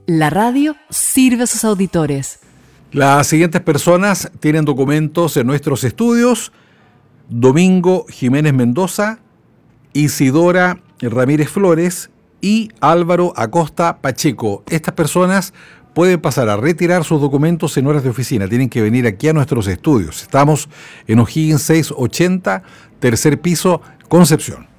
La radio sirve a sus auditores. Las siguientes personas tienen documentos en nuestros estudios: Domingo Jiménez Mendoza, Isidora Ramírez Flores y Álvaro Acosta Pacheco. Estas personas pueden pasar a retirar sus documentos en horas de oficina. Tienen que venir aquí a nuestros estudios. Estamos en O'Higgins 680, tercer piso, Concepción.